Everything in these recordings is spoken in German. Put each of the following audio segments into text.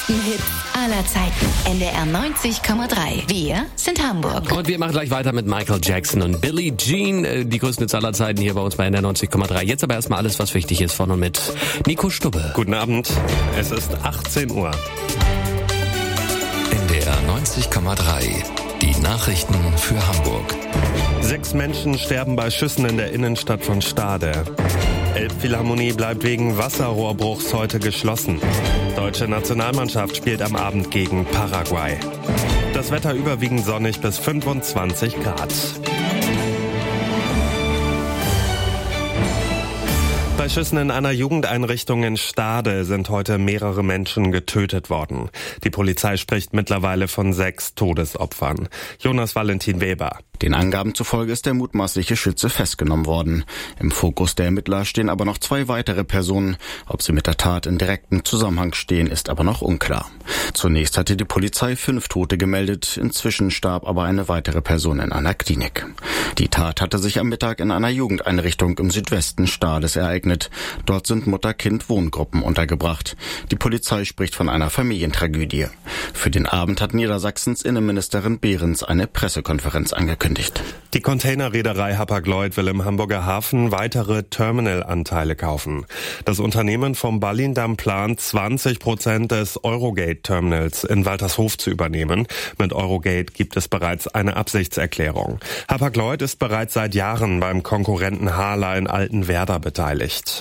besten Hits aller Zeiten. NDR 90,3. Wir sind Hamburg. Und wir machen gleich weiter mit Michael Jackson und Billie Jean. Die größten Hits aller Zeiten hier bei uns bei NDR 90,3. Jetzt aber erstmal alles, was wichtig ist, von und mit Nico Stubbe. Guten Abend, es ist 18 Uhr. NDR 90,3. Die Nachrichten für Hamburg. 6 Menschen sterben bei Schüssen in der Innenstadt von Stade. Elbphilharmonie bleibt wegen Wasserrohrbruchs heute geschlossen. Deutsche Nationalmannschaft spielt am Abend gegen Paraguay. Das Wetter überwiegend sonnig bis 25 Grad. Bei Schüssen in einer Jugendeinrichtung in Stade sind heute mehrere Menschen getötet worden. Die Polizei spricht mittlerweile von 6 Todesopfern. Jonas Valentin Weber. Den Angaben zufolge ist der mutmaßliche Schütze festgenommen worden. Im Fokus der Ermittler stehen aber noch 2 weitere Personen. Ob sie mit der Tat in direktem Zusammenhang stehen, ist aber noch unklar. Zunächst hatte die Polizei 5 Tote gemeldet. Inzwischen starb aber eine weitere Person in einer Klinik. Die Tat hatte sich am Mittag in einer Jugendeinrichtung im Südwesten Stades ereignet. Dort sind Mutter-Kind-Wohngruppen untergebracht. Die Polizei spricht von einer Familientragödie. Für den Abend hat Niedersachsens Innenministerin Behrens eine Pressekonferenz angekündigt. Die Containerreederei Hapag-Lloyd will im Hamburger Hafen weitere Terminalanteile kaufen. Das Unternehmen vom Ballindamm plant, 20% des Eurogate-Terminals in Waltershof zu übernehmen. Mit Eurogate gibt es bereits eine Absichtserklärung. Hapag-Lloyd ist bereits seit Jahren beim Konkurrenten Hala in Altenwerder beteiligt.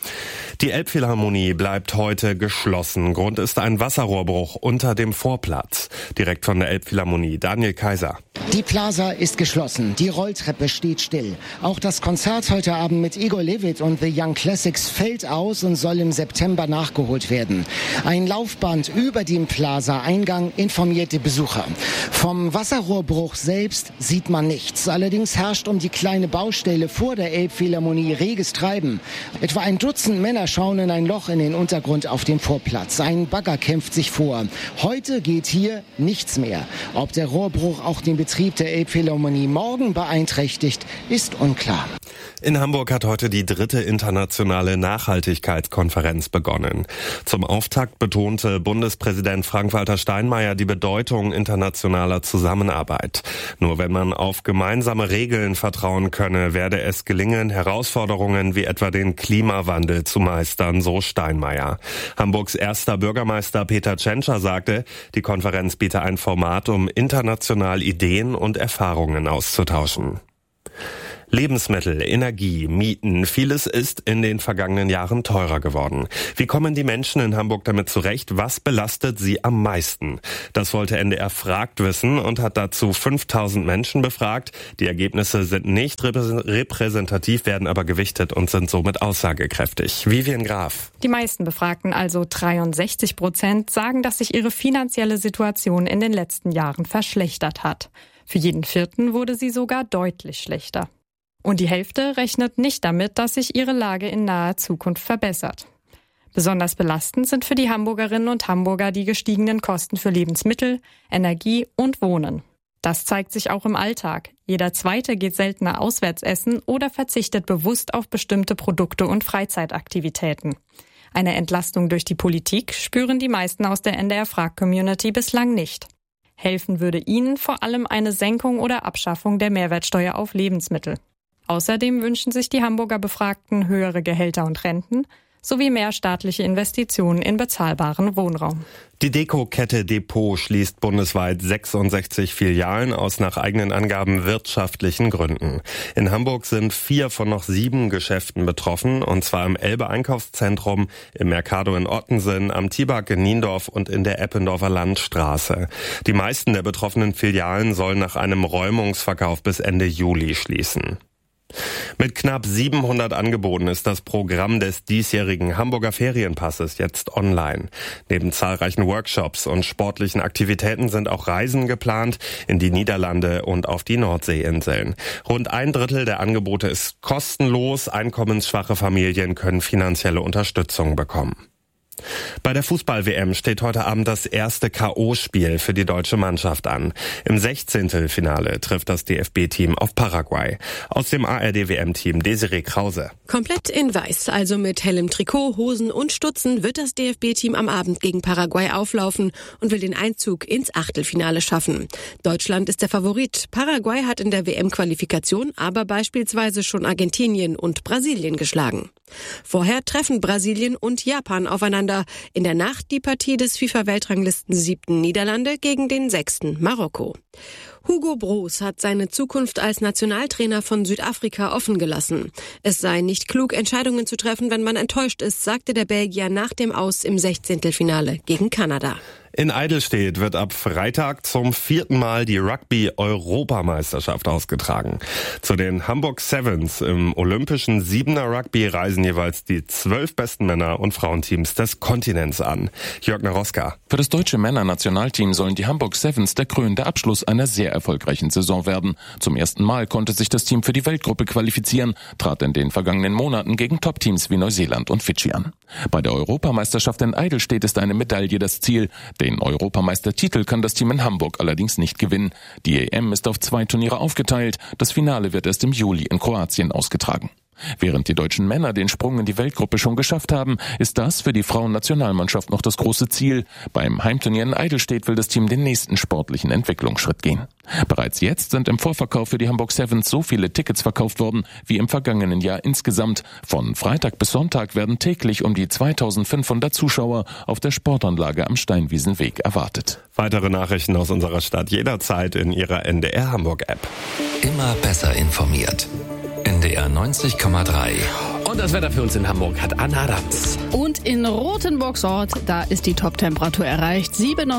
Die Elbphilharmonie bleibt heute geschlossen. Grund ist ein Wasserrohrbruch unter dem Vorplatz. Direkt von der Elbphilharmonie, Daniel Kaiser. Die Plaza ist geschlossen, die Rolltreppe steht still. Auch das Konzert heute Abend mit Igor Levit und The Young Classics fällt aus und soll im September nachgeholt werden. Ein Laufband über dem Plaza-Eingang informiert die Besucher. Vom Wasserrohrbruch selbst sieht man nichts. Allerdings herrscht um die kleine Baustelle vor der Elbphilharmonie reges Treiben. Etwa ein Dutzend Männer schauen in ein Loch in den Untergrund auf dem Vorplatz. Ein Bagger kämpft sich vor. Heute geht hier nichts mehr. Ob der Rohrbruch auch den Betrieb der Elbphilharmonie morgen beeinträchtigt, ist unklar. In Hamburg hat heute die 3. internationale Nachhaltigkeitskonferenz begonnen. Zum Auftakt betonte Bundespräsident Frank-Walter Steinmeier die Bedeutung internationaler Zusammenarbeit. Nur wenn man auf gemeinsame Regeln vertrauen könne, werde es gelingen, Herausforderungen wie etwa den Klimawandel zu meistern, so Steinmeier. Hamburgs erster Bürgermeister Peter Tschentscher sagte, die Konferenz biete ein Format, um international Ideen und Erfahrungen auszutauschen. Lebensmittel, Energie, Mieten, vieles ist in den vergangenen Jahren teurer geworden. Wie kommen die Menschen in Hamburg damit zurecht? Was belastet sie am meisten? Das wollte NDR Fragt wissen und hat dazu 5000 Menschen befragt. Die Ergebnisse sind nicht repräsentativ, werden aber gewichtet und sind somit aussagekräftig. Vivian Graf. Die meisten Befragten, also 63%, sagen, dass sich ihre finanzielle Situation in den letzten Jahren verschlechtert hat. Für jeden 4. wurde sie sogar deutlich schlechter. Und die Hälfte rechnet nicht damit, dass sich ihre Lage in naher Zukunft verbessert. Besonders belastend sind für die Hamburgerinnen und Hamburger die gestiegenen Kosten für Lebensmittel, Energie und Wohnen. Das zeigt sich auch im Alltag. Jeder Zweite geht seltener auswärts essen oder verzichtet bewusst auf bestimmte Produkte und Freizeitaktivitäten. Eine Entlastung durch die Politik spüren die meisten aus der NDR-Frag-Community bislang nicht. Helfen würde ihnen vor allem eine Senkung oder Abschaffung der Mehrwertsteuer auf Lebensmittel. Außerdem wünschen sich die Hamburger Befragten höhere Gehälter und Renten sowie mehr staatliche Investitionen in bezahlbaren Wohnraum. Die Deko-Kette Depot schließt bundesweit 66 Filialen aus nach eigenen Angaben wirtschaftlichen Gründen. In Hamburg sind 4 von noch 7 Geschäften betroffen, und zwar im Elbe-Einkaufszentrum, im Mercado in Ottensen, am Tibak in Niendorf und in der Eppendorfer Landstraße. Die meisten der betroffenen Filialen sollen nach einem Räumungsverkauf bis Ende Juli schließen. Mit knapp 700 Angeboten ist das Programm des diesjährigen Hamburger Ferienpasses jetzt online. Neben zahlreichen Workshops und sportlichen Aktivitäten sind auch Reisen geplant in die Niederlande und auf die Nordseeinseln. Rund 1/3 der Angebote ist kostenlos. Einkommensschwache Familien können finanzielle Unterstützung bekommen. Bei der Fußball-WM steht heute Abend das erste K.O.-Spiel für die deutsche Mannschaft an. Im 16. Finale trifft das DFB-Team auf Paraguay. Aus dem ARD-WM-Team Desiree Krause. Komplett in weiß, also mit hellem Trikot, Hosen und Stutzen, wird das DFB-Team am Abend gegen Paraguay auflaufen und will den Einzug ins Achtelfinale schaffen. Deutschland ist der Favorit. Paraguay hat in der WM-Qualifikation aber beispielsweise schon Argentinien und Brasilien geschlagen. Vorher treffen Brasilien und Japan aufeinander. In der Nacht die Partie des FIFA-Weltranglisten 7. Niederlande gegen den 6. Marokko. Hugo Broos hat seine Zukunft als Nationaltrainer von Südafrika offen gelassen. Es sei nicht klug, Entscheidungen zu treffen, wenn man enttäuscht ist, sagte der Belgier nach dem Aus im 16. Finale gegen Kanada. In Eidelstedt wird ab Freitag zum 4. Mal die Rugby-Europameisterschaft ausgetragen. Zu den Hamburg Sevens im olympischen 7er Rugby reisen jeweils die 12 besten Männer- und Frauenteams des Kontinents an. Jörg Naroska. Für das deutsche Männernationalteam sollen die Hamburg Sevens der krönende Abschluss einer sehr erfolgreichen Saison werden. Zum ersten Mal konnte sich das Team für die Weltgruppe qualifizieren, trat in den vergangenen Monaten gegen Top-Teams wie Neuseeland und Fidschi an. Bei der Europameisterschaft in Eidelstedt ist eine Medaille das Ziel. Den Europameistertitel kann das Team in Hamburg allerdings nicht gewinnen. Die EM ist auf 2 Turniere aufgeteilt. Das Finale wird erst im Juli in Kroatien ausgetragen. Während die deutschen Männer den Sprung in die Weltgruppe schon geschafft haben, ist das für die Frauennationalmannschaft noch das große Ziel. Beim Heimturnier in Eidelstedt will das Team den nächsten sportlichen Entwicklungsschritt gehen. Bereits jetzt sind im Vorverkauf für die Hamburg Sevens so viele Tickets verkauft worden wie im vergangenen Jahr insgesamt. Von Freitag bis Sonntag werden täglich um die 2500 Zuschauer auf der Sportanlage am Steinwiesenweg erwartet. Weitere Nachrichten aus unserer Stadt jederzeit in Ihrer NDR Hamburg App. Immer besser informiert. NDR 90,3. Und das Wetter für uns in Hamburg hat Anna Adams. Und in Rothenburg-Sort, da ist die Top-Temperatur erreicht.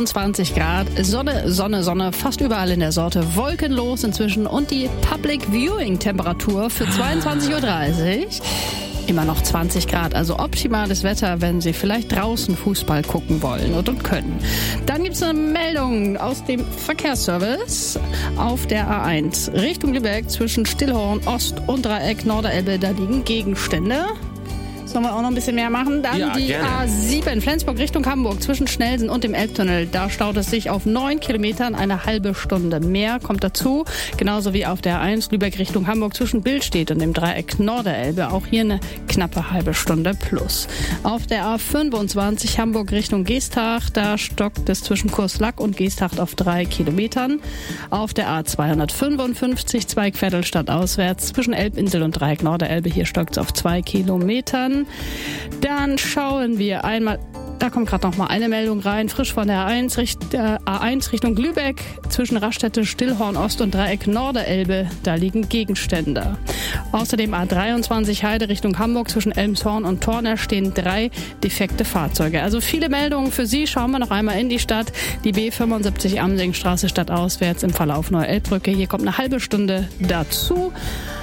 27 Grad, Sonne, Sonne, Sonne, fast überall in der Sorte. Wolkenlos inzwischen und die Public-Viewing-Temperatur für 22.30 Uhr. Immer noch 20 Grad, also optimales Wetter, wenn Sie vielleicht draußen Fußball gucken wollen und können. Dann gibt es eine Meldung aus dem Verkehrsservice auf der A1 Richtung Lübeck zwischen Stillhorn Ost und Dreieck Norderelbe. Da liegen Gegenstände. Sollen wir auch noch ein bisschen mehr machen? Dann ja, die gerne. A7 Flensburg Richtung Hamburg zwischen Schnelsen und dem Elbtunnel. Da staut es sich auf 9 Kilometern eine halbe Stunde mehr. Kommt dazu. Genauso wie auf der A1 Lübeck Richtung Hamburg zwischen Billstedt und dem Dreieck Norderelbe. Auch hier eine knappe halbe Stunde plus. Auf der A25 Hamburg Richtung Geesthacht. Da stockt es zwischen Kurslack und Geesthacht auf 3 Kilometern. Auf der A255 Zweigviertelstadt auswärts zwischen Elbinsel und Dreieck Norderelbe. Hier stockt es auf 2 Kilometern. Dann schauen wir einmal, da kommt gerade noch mal eine Meldung rein, frisch von der A1 Richtung Lübeck, zwischen Raststätte, Stillhorn Ost und Dreieck Norderelbe, da liegen Gegenstände. Außerdem A23 Heide Richtung Hamburg, zwischen Elmshorn und Torner stehen 3 defekte Fahrzeuge. Also viele Meldungen für Sie, schauen wir noch einmal in die Stadt, die B75 Amsingstraße stadtauswärts im Verlauf Neue Elbbrücke, hier kommt eine halbe Stunde dazu.